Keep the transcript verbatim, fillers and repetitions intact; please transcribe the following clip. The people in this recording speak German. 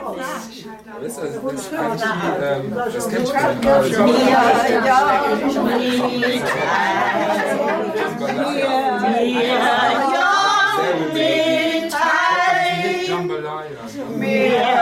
Das, also, das, ist eigentlich die, ähm, das kennt schon. Jambalaya.